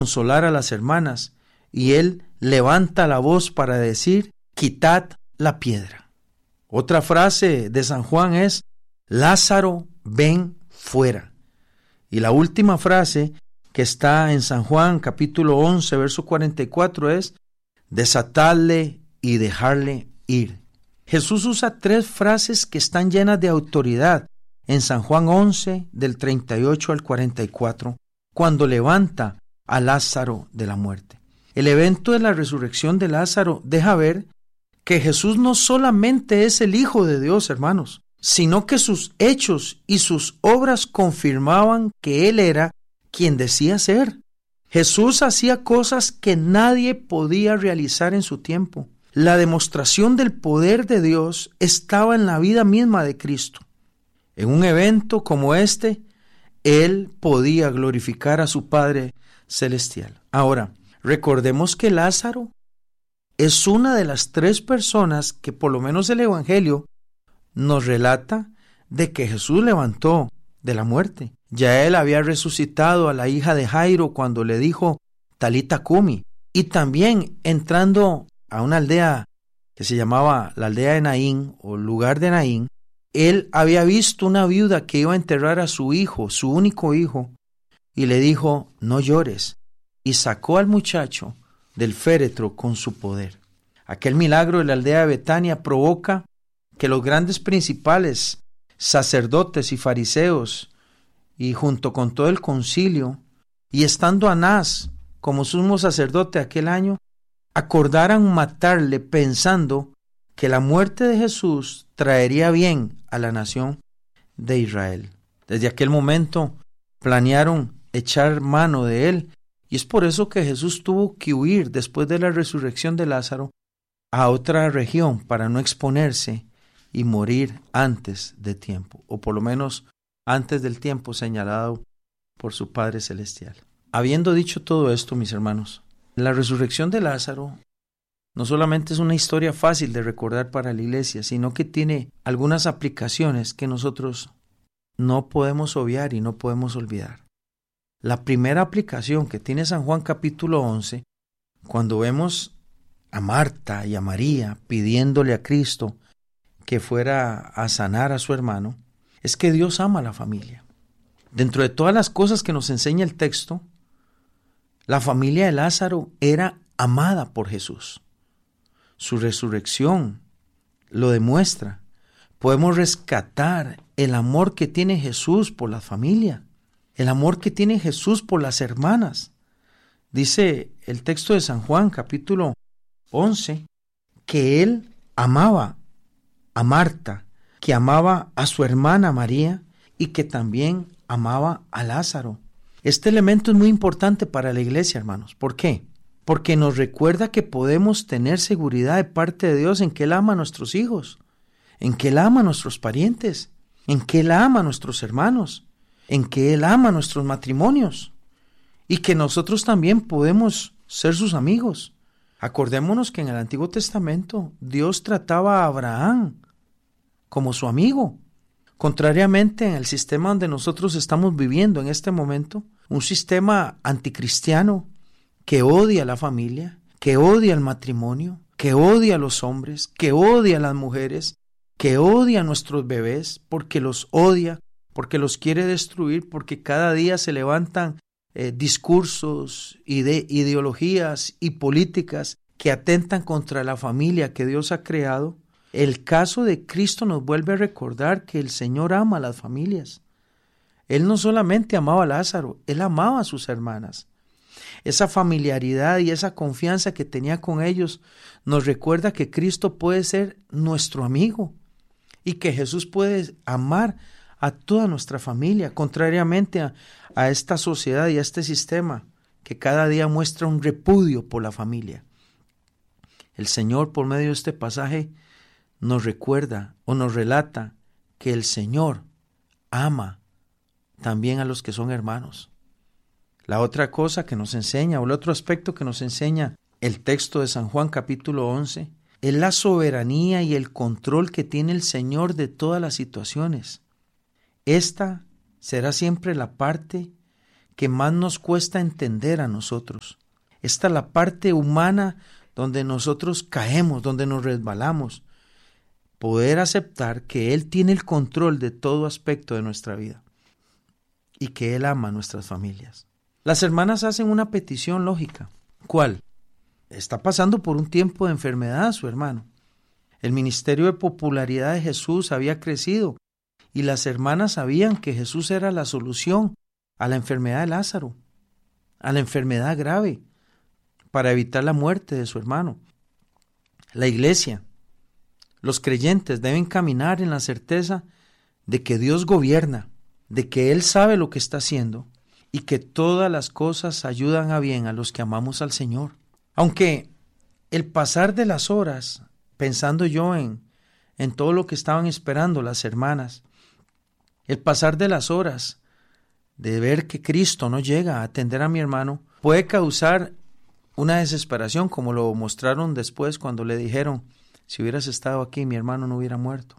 consolar a las hermanas y él levanta la voz para decir: quitad la piedra. Otra frase de San Juan es: Lázaro, ven fuera. Y la última frase que está en San Juan capítulo 11, verso 44 es: desatadle y dejarle ir. Jesús usa tres frases que están llenas de autoridad en San Juan 11, del 38 al 44, cuando levanta a Lázaro de la muerte. El evento de la resurrección de Lázaro deja ver que Jesús no solamente es el Hijo de Dios, hermanos, sino que sus hechos y sus obras confirmaban que Él era quien decía ser. Jesús hacía cosas que nadie podía realizar en su tiempo. La demostración del poder de Dios estaba en la vida misma de Cristo. En un evento como este, Él podía glorificar a su Padre Celestial. Ahora, recordemos que Lázaro es una de las tres personas que por lo menos el Evangelio nos relata de que Jesús levantó de la muerte. Ya Él había resucitado a la hija de Jairo cuando le dijo Talita Cumi, y también entrando a una aldea que se llamaba la aldea de Naín o lugar de Naín, Él había visto una viuda que iba a enterrar a su hijo, su único hijo, y le dijo: no llores, y sacó al muchacho del féretro con su poder. Aquel milagro de la aldea de Betania provoca que los grandes principales, sacerdotes y fariseos, y junto con todo el concilio, y estando Anás como sumo sacerdote aquel año, acordaran matarle pensando que la muerte de Jesús traería bien a la nación de Israel. Desde aquel momento planearon echar mano de él, y es por eso que Jesús tuvo que huir después de la resurrección de Lázaro a otra región para no exponerse y morir antes de tiempo, o por lo menos antes del tiempo señalado por su Padre Celestial. Habiendo dicho todo esto, mis hermanos, la resurrección de Lázaro no solamente es una historia fácil de recordar para la iglesia, sino que tiene algunas aplicaciones que nosotros no podemos obviar y no podemos olvidar. La primera aplicación que tiene San Juan capítulo 11, cuando vemos a Marta y a María pidiéndole a Cristo que fuera a sanar a su hermano, es que Dios ama a la familia. Dentro de todas las cosas que nos enseña el texto, la familia de Lázaro era amada por Jesús. Su resurrección lo demuestra. Podemos rescatar el amor que tiene Jesús por la familia, el amor que tiene Jesús por las hermanas. Dice el texto de San Juan, capítulo 11, que Él amaba a Marta, que amaba a su hermana María y que también amaba a Lázaro. Este elemento es muy importante para la iglesia, hermanos. ¿Por qué? Porque nos recuerda que podemos tener seguridad de parte de Dios en que Él ama a nuestros hijos, en que Él ama a nuestros parientes, en que Él ama a nuestros hermanos, en que Él ama a nuestros matrimonios y que nosotros también podemos ser sus amigos. Acordémonos que en el Antiguo Testamento Dios trataba a Abraham como su amigo. Contrariamente en el sistema donde nosotros estamos viviendo en este momento, un sistema anticristiano que odia a la familia, que odia el matrimonio, que odia a los hombres, que odia a las mujeres, que odia a nuestros bebés, porque los odia, porque los quiere destruir, porque cada día se levantan discursos, ideologías y políticas que atentan contra la familia que Dios ha creado. El caso de Cristo nos vuelve a recordar que el Señor ama a las familias. Él no solamente amaba a Lázaro, Él amaba a sus hermanas. Esa familiaridad y esa confianza que tenía con ellos nos recuerda que Cristo puede ser nuestro amigo y que Jesús puede amar a toda nuestra familia, contrariamente a esta sociedad y a este sistema que cada día muestra un repudio por la familia. El Señor, por medio de este pasaje, nos recuerda o nos relata que el Señor ama también a los que son hermanos. La otra cosa que nos enseña, o el otro aspecto que nos enseña el texto de San Juan capítulo 11, es la soberanía y el control que tiene el Señor de todas las situaciones. Esta será siempre la parte que más nos cuesta entender a nosotros. Esta es la parte humana donde nosotros caemos, donde nos resbalamos. Poder aceptar que Él tiene el control de todo aspecto de nuestra vida y que Él ama a nuestras familias. Las hermanas hacen una petición lógica. ¿Cuál? Está pasando por un tiempo de enfermedad su hermano. El ministerio de popularidad de Jesús había crecido y las hermanas sabían que Jesús era la solución a la enfermedad de Lázaro, a la enfermedad grave, para evitar la muerte de su hermano. La iglesia, los creyentes deben caminar en la certeza de que Dios gobierna, de que Él sabe lo que está haciendo y que todas las cosas ayudan a bien a los que amamos al Señor. Aunque el pasar de las horas, pensando yo en todo lo que estaban esperando las hermanas, el pasar de las horas de ver que Cristo no llega a atender a mi hermano, puede causar una desesperación, como lo mostraron después cuando le dijeron, si hubieras estado aquí, mi hermano no hubiera muerto.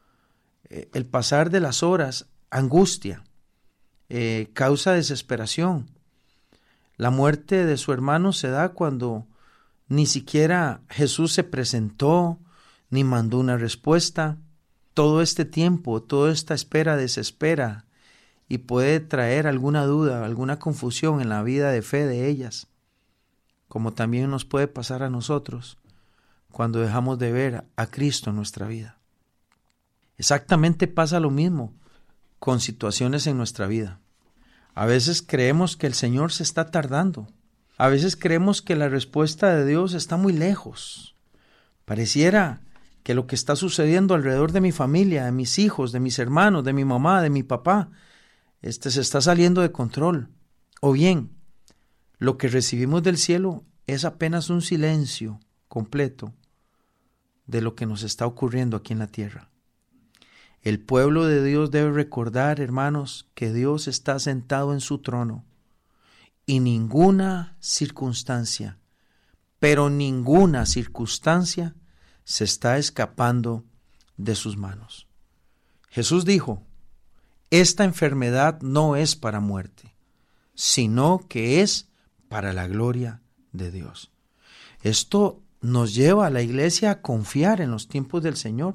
El pasar de las horas, angustia, causa desesperación. La muerte de su hermano se da cuando ni siquiera Jesús se presentó, ni mandó una respuesta. Todo este tiempo, toda esta espera desespera y puede traer alguna duda, alguna confusión en la vida de fe de ellas, como también nos puede pasar a nosotros cuando dejamos de ver a Cristo en nuestra vida. Exactamente pasa lo mismo con situaciones en nuestra vida. A veces creemos que el Señor se está tardando. A veces creemos que la respuesta de Dios está muy lejos. Pareciera que lo que está sucediendo alrededor de mi familia, de mis hijos, de mis hermanos, de mi mamá, de mi papá, se está saliendo de control. O bien, lo que recibimos del cielo es apenas un silencio completo de lo que nos está ocurriendo aquí en la tierra. El pueblo de Dios debe recordar, hermanos, que Dios está sentado en su trono y ninguna circunstancia, pero ninguna circunstancia se está escapando de sus manos. Jesús dijo, esta enfermedad no es para muerte, sino que es para la gloria de Dios. Esto nos lleva a la iglesia a confiar en los tiempos del Señor.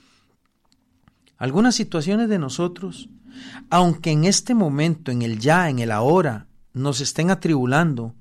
Algunas situaciones de nosotros, aunque en este momento, en el ya, en el ahora, nos estén atribulando,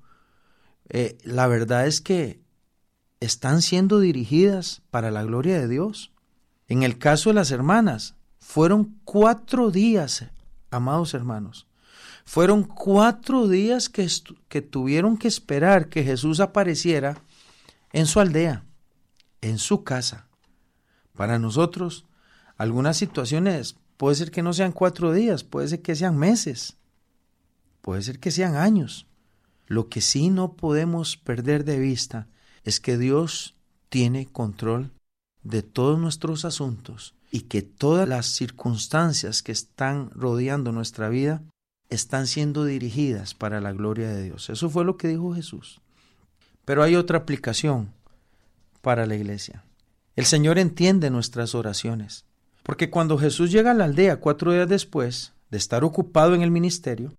la verdad es que están siendo dirigidas para la gloria de Dios. En el caso de las hermanas, fueron 4 días, amados hermanos, fueron 4 días que tuvieron que esperar que Jesús apareciera en su aldea, en su casa. Para nosotros, algunas situaciones puede ser que no sean 4 días, puede ser que sean meses, puede ser que sean años. Lo que sí no podemos perder de vista es que Dios tiene control de todos nuestros asuntos y que todas las circunstancias que están rodeando nuestra vida están siendo dirigidas para la gloria de Dios. Eso fue lo que dijo Jesús. Pero hay otra aplicación para la iglesia. El Señor entiende nuestras oraciones, porque cuando Jesús llega a la aldea 4 días después de estar ocupado en el ministerio,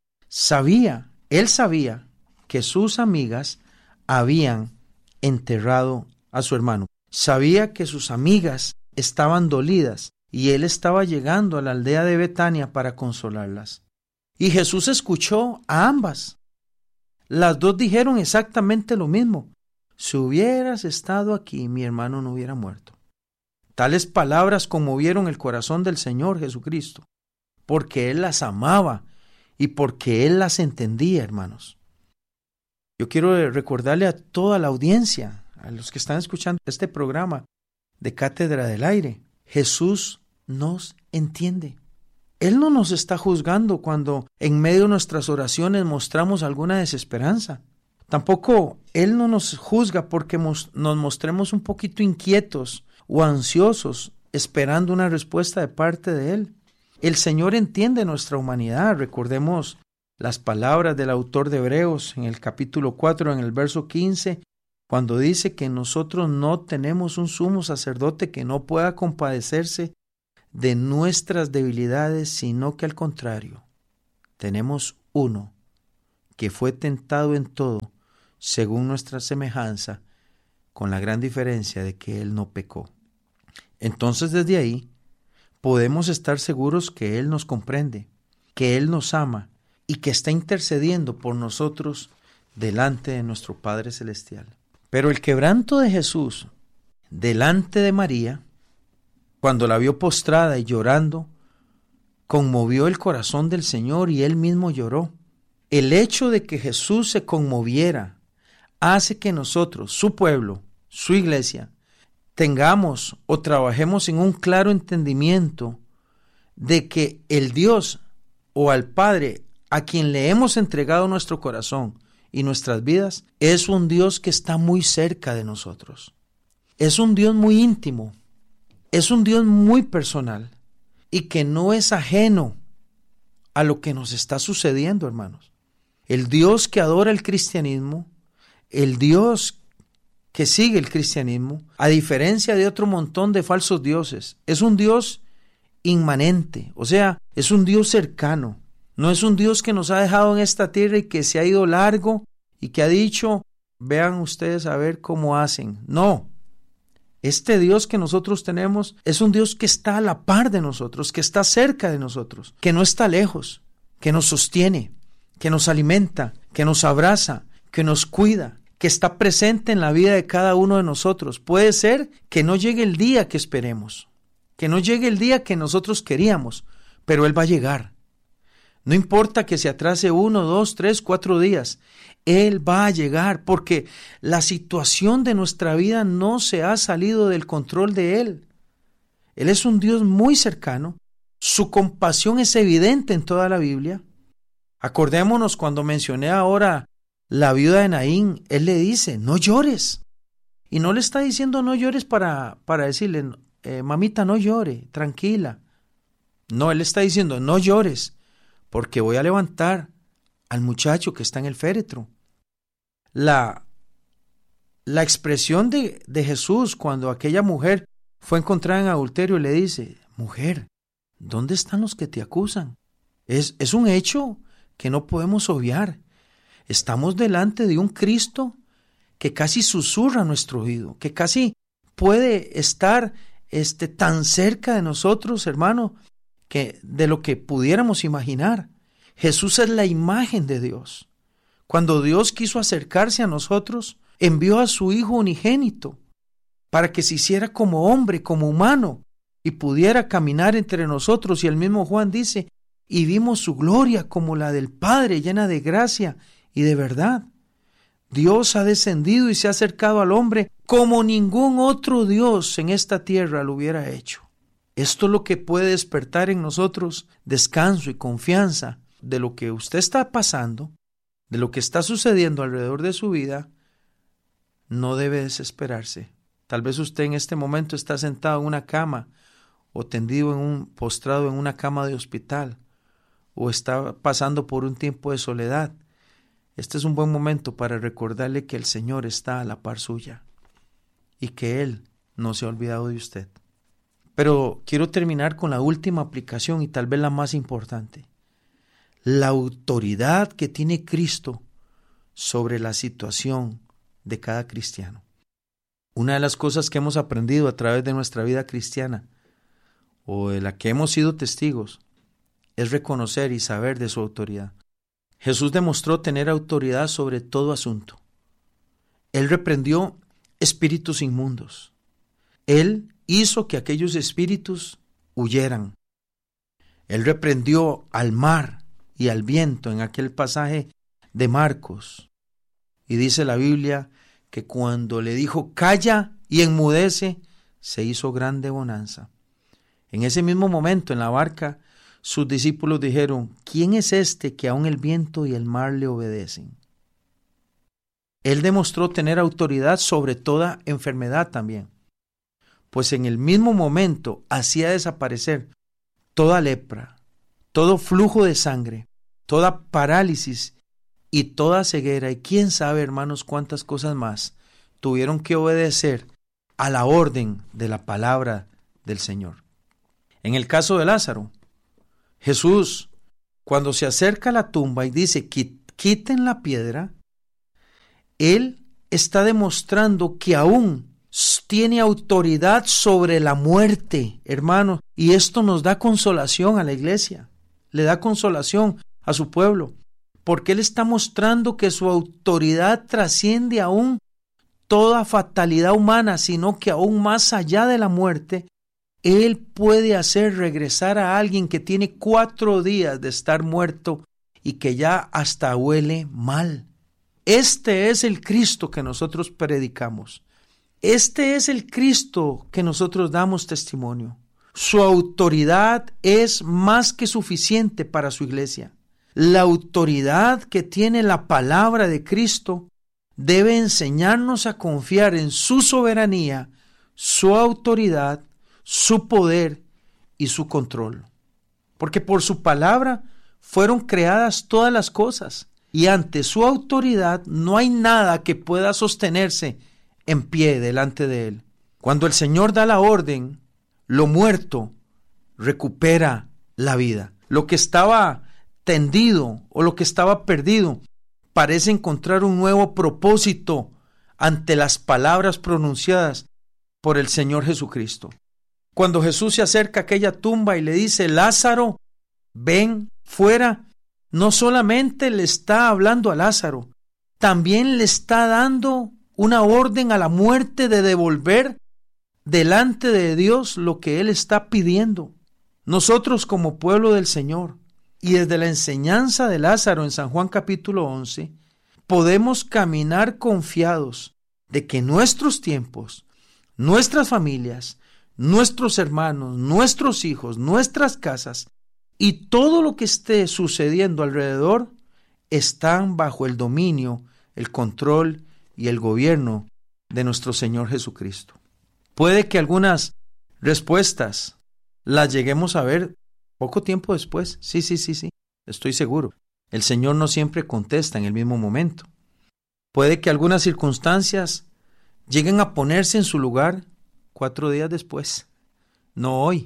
Él sabía que sus amigas habían enterrado a su hermano. Sabía que sus amigas estaban dolidas y Él estaba llegando a la aldea de Betania para consolarlas. Y Jesús escuchó a ambas. Las dos dijeron exactamente lo mismo. Si hubieras estado aquí, mi hermano no hubiera muerto. Tales palabras conmovieron el corazón del Señor Jesucristo, porque Él las amaba y porque Él las entendía, hermanos. Yo quiero recordarle a toda la audiencia, a los que están escuchando este programa de Cátedra del Aire, Jesús nos entiende. Él no nos está juzgando cuando en medio de nuestras oraciones mostramos alguna desesperanza. Tampoco Él no nos juzga porque nos mostremos un poquito inquietos o ansiosos esperando una respuesta de parte de Él. El Señor entiende nuestra humanidad. Recordemos las palabras del autor de Hebreos en el capítulo 4, en el verso 15, cuando dice que nosotros no tenemos un sumo sacerdote que no pueda compadecerse de nuestras debilidades, sino que al contrario, tenemos uno que fue tentado en todo, según nuestra semejanza, con la gran diferencia de que Él no pecó. Entonces, desde ahí, podemos estar seguros que Él nos comprende, que Él nos ama y que está intercediendo por nosotros delante de nuestro Padre Celestial. Pero el quebranto de Jesús delante de María, cuando la vio postrada y llorando, conmovió el corazón del Señor y Él mismo lloró. El hecho de que Jesús se conmoviera hace que nosotros, su pueblo, su iglesia, tengamos o trabajemos en un claro entendimiento de que el Dios o al Padre a quien le hemos entregado nuestro corazón y nuestras vidas es un Dios que está muy cerca de nosotros. Es un Dios muy íntimo, es un Dios muy personal y que no es ajeno a lo que nos está sucediendo, hermanos. El Dios que adora el cristianismo, el Dios que sigue el cristianismo, a diferencia de otro montón de falsos dioses, es un Dios inmanente, o sea, es un Dios cercano. No es un Dios que nos ha dejado en esta tierra y que se ha ido largo y que ha dicho, vean ustedes a ver cómo hacen. No, este Dios que nosotros tenemos es un Dios que está a la par de nosotros, que está cerca de nosotros, que no está lejos, que nos sostiene, que nos alimenta, que nos abraza, que nos cuida, que está presente en la vida de cada uno de nosotros. Puede ser que no llegue el día que esperemos, que no llegue el día que nosotros queríamos, pero Él va a llegar. No importa que se atrase 1, 2, 3, 4 días, Él va a llegar porque la situación de nuestra vida no se ha salido del control de Él. Él es un Dios muy cercano, su compasión es evidente en toda la Biblia. Acordémonos cuando mencioné ahora la viuda de Naín, Él le dice, no llores. Y no le está diciendo no llores para decirle, mamita, no llore, tranquila. No, Él está diciendo, no llores, porque voy a levantar al muchacho que está en el féretro. La expresión de Jesús cuando aquella mujer fue encontrada en adulterio le dice, mujer, ¿dónde están los que te acusan? Es un hecho que no podemos obviar. Estamos delante de un Cristo que casi susurra a nuestro oído, que casi puede estar tan cerca de nosotros, hermano, que de lo que pudiéramos imaginar. Jesús es la imagen de Dios. Cuando Dios quiso acercarse a nosotros, envió a su Hijo unigénito para que se hiciera como hombre, como humano, y pudiera caminar entre nosotros. Y el mismo Juan dice, y vimos su gloria como la del Padre, llena de gracia y de verdad. Dios ha descendido y se ha acercado al hombre como ningún otro Dios en esta tierra lo hubiera hecho. Esto es lo que puede despertar en nosotros descanso y confianza de lo que usted está pasando, de lo que está sucediendo alrededor de su vida. No debe desesperarse. Tal vez usted en este momento está sentado en una cama o tendido postrado en una cama de hospital o está pasando por un tiempo de soledad. Este es un buen momento para recordarle que el Señor está a la par suya y que Él no se ha olvidado de usted. Pero quiero terminar con la última aplicación y tal vez la más importante. La autoridad que tiene Cristo sobre la situación de cada cristiano. Una de las cosas que hemos aprendido a través de nuestra vida cristiana o de la que hemos sido testigos es reconocer y saber de su autoridad. Jesús demostró tener autoridad sobre todo asunto. Él reprendió espíritus inmundos. Él hizo que aquellos espíritus huyeran. Él reprendió al mar y al viento en aquel pasaje de Marcos. Y dice la Biblia que cuando le dijo calla y enmudece, se hizo grande bonanza. En ese mismo momento en la barca, sus discípulos dijeron, ¿quién es este que aun el viento y el mar le obedecen? Él demostró tener autoridad sobre toda enfermedad también, pues en el mismo momento hacía desaparecer toda lepra, todo flujo de sangre, toda parálisis y toda ceguera, y quién sabe, hermanos, cuántas cosas más tuvieron que obedecer a la orden de la palabra del Señor. En el caso de Lázaro, Jesús, cuando se acerca a la tumba y dice, quiten la piedra, Él está demostrando que aún tiene autoridad sobre la muerte, hermanos, y esto nos da consolación a la iglesia, le da consolación a su pueblo, porque Él está mostrando que su autoridad trasciende aún toda fatalidad humana, sino que aún más allá de la muerte, Él puede hacer regresar a alguien que tiene 4 días de estar muerto y que ya hasta huele mal. Este es el Cristo que nosotros predicamos. Este es el Cristo que nosotros damos testimonio. Su autoridad es más que suficiente para su iglesia. La autoridad que tiene la palabra de Cristo debe enseñarnos a confiar en su soberanía, su autoridad, su poder y su control. Porque por su palabra fueron creadas todas las cosas y ante su autoridad no hay nada que pueda sostenerse en pie delante de Él. Cuando el Señor da la orden, lo muerto recupera la vida. Lo que estaba tendido o lo que estaba perdido parece encontrar un nuevo propósito ante las palabras pronunciadas por el Señor Jesucristo. Cuando Jesús se acerca a aquella tumba y le dice, Lázaro, ven fuera, no solamente le está hablando a Lázaro, también le está dando una orden a la muerte de devolver delante de Dios lo que Él está pidiendo. Nosotros como pueblo del Señor, y desde la enseñanza de Lázaro en San Juan capítulo 11, podemos caminar confiados de que nuestros tiempos, nuestras familias, nuestros hermanos, nuestros hijos, nuestras casas y todo lo que esté sucediendo alrededor están bajo el dominio, el control y el gobierno de nuestro Señor Jesucristo. Puede que algunas respuestas las lleguemos a ver poco tiempo después. Sí, estoy seguro. El Señor no siempre contesta en el mismo momento. Puede que algunas circunstancias lleguen a ponerse en su lugar 4 días después, no hoy.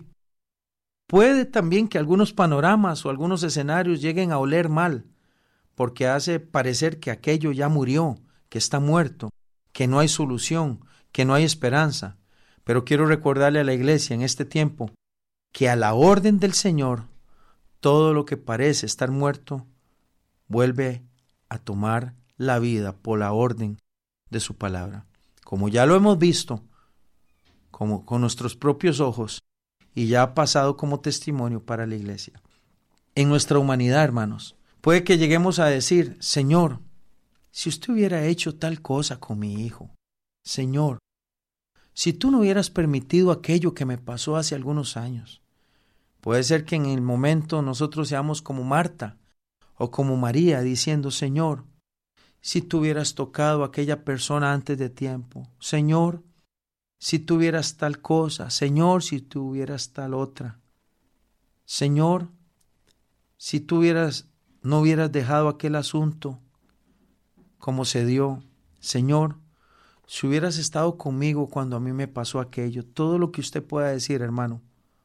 Puede también que algunos panoramas o algunos escenarios lleguen a oler mal, porque hace parecer que aquello ya murió, que está muerto, que no hay solución, que no hay esperanza. Pero quiero recordarle a la iglesia en este tiempo que a la orden del Señor, todo lo que parece estar muerto vuelve a tomar la vida por la orden de su palabra. Como ya lo hemos visto, como con nuestros propios ojos, y ya ha pasado como testimonio para la iglesia. En nuestra humanidad, hermanos, puede que lleguemos a decir, Señor, si usted hubiera hecho tal cosa con mi hijo, Señor, si tú no hubieras permitido aquello que me pasó hace algunos años. Puede ser que en el momento nosotros seamos como Marta o como María diciendo, Señor, si tú hubieras tocado a aquella persona antes de tiempo, Señor, si tuvieras tal cosa, Señor, si tuvieras tal otra, Señor, si tú no hubieras dejado aquel asunto como se dio, Señor, si hubieras estado conmigo cuando a mí me pasó aquello, todo lo que usted pueda decir, hermano,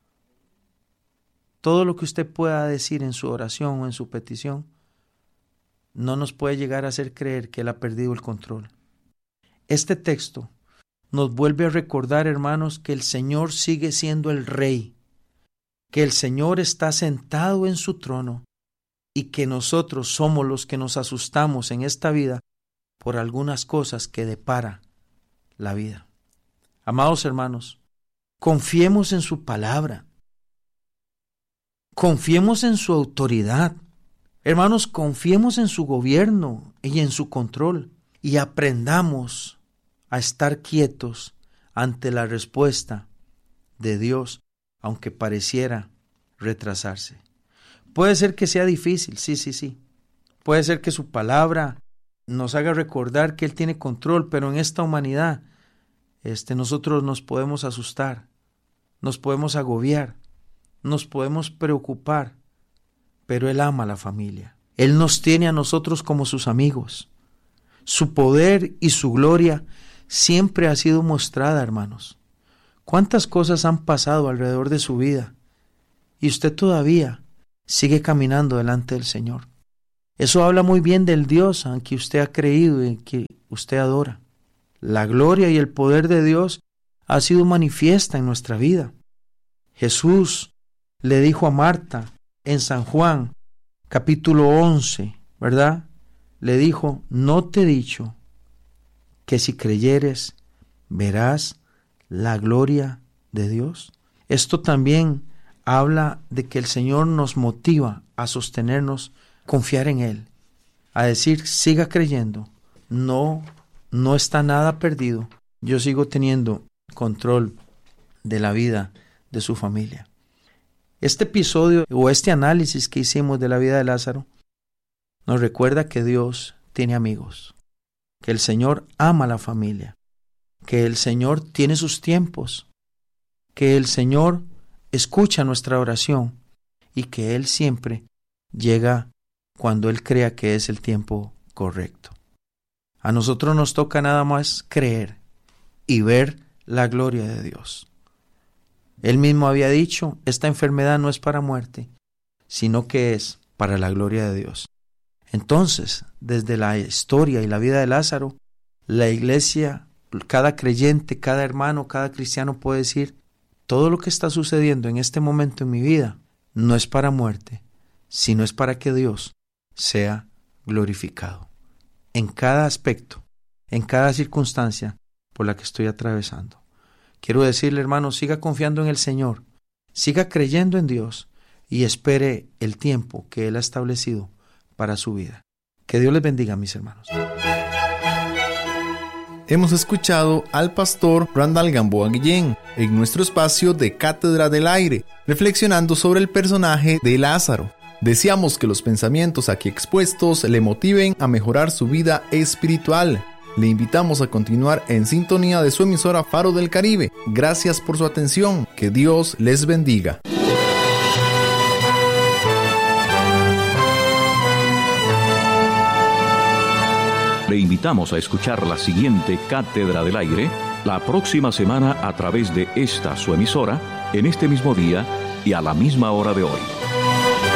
todo lo que usted pueda decir en su oración o en su petición, no nos puede llegar a hacer creer que Él ha perdido el control. Este texto nos vuelve a recordar, hermanos, que el Señor sigue siendo el Rey, que el Señor está sentado en su trono y que nosotros somos los que nos asustamos en esta vida por algunas cosas que depara la vida. Amados hermanos, confiemos en su palabra, confiemos en su autoridad. Hermanos, confiemos en su gobierno y en su control y aprendamos a estar quietos ante la respuesta de Dios, aunque pareciera retrasarse. Puede ser que sea difícil, sí. Puede ser que su palabra nos haga recordar que Él tiene control, pero en esta humanidad nosotros nos podemos asustar, nos podemos agobiar, nos podemos preocupar, pero Él ama a la familia. Él nos tiene a nosotros como sus amigos. Su poder y su gloria siempre ha sido mostrada, hermanos. ¿Cuántas cosas han pasado alrededor de su vida? Y usted todavía sigue caminando delante del Señor. Eso habla muy bien del Dios en que usted ha creído y que usted adora. La gloria y el poder de Dios ha sido manifiesta en nuestra vida. Jesús le dijo a Marta en San Juan, capítulo 11, ¿verdad? Le dijo, ¿no te he dicho que si creyeres verás la gloria de Dios? Esto también habla de que el Señor nos motiva a sostenernos, confiar en Él, a decir, siga creyendo, no está nada perdido, yo sigo teniendo control de la vida de su familia. Este episodio o este análisis que hicimos de la vida de Lázaro nos recuerda que Dios tiene amigos, que el Señor ama a la familia, que el Señor tiene sus tiempos, que el Señor escucha nuestra oración y que Él siempre llega cuando Él crea que es el tiempo correcto. A nosotros nos toca nada más creer y ver la gloria de Dios. Él mismo había dicho, esta enfermedad no es para muerte, sino que es para la gloria de Dios. Entonces, desde la historia y la vida de Lázaro, la iglesia, cada creyente, cada hermano, cada cristiano puede decir, todo lo que está sucediendo en este momento en mi vida no es para muerte, sino es para que Dios sea glorificado. En cada aspecto, en cada circunstancia por la que estoy atravesando. Quiero decirle, hermano, siga confiando en el Señor, siga creyendo en Dios y espere el tiempo que Él ha establecido para su vida. Que Dios les bendiga, mis hermanos. Hemos escuchado al pastor Randall Gamboa Guillén en nuestro espacio de Cátedra del Aire, reflexionando sobre el personaje de Lázaro. Deseamos que los pensamientos aquí expuestos le motiven a mejorar su vida espiritual. Le invitamos a continuar en sintonía de su emisora Faro del Caribe. Gracias por su atención. Que Dios les bendiga. Le invitamos a escuchar la siguiente Cátedra del Aire la próxima semana a través de esta su emisora, en este mismo día y a la misma hora de hoy.